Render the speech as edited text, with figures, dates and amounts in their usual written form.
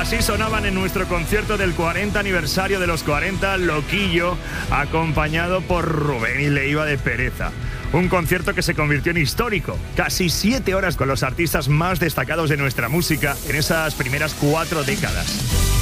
Así sonaban en nuestro concierto del 40 aniversario de los 40, Loquillo, acompañado por Rubén y Leiva de Pereza. Un concierto que se convirtió en histórico. Casi 7 horas con los artistas más destacados de nuestra música en esas primeras 4 décadas.